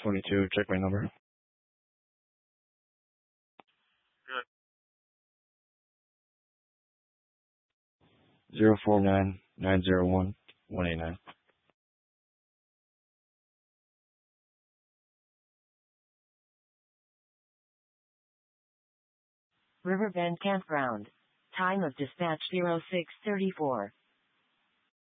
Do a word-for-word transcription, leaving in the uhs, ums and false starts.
twenty-two. Check my number. Zero four nine nine zero one one eight nine. Riverbend Campground. Time of dispatch zero six thirty-four.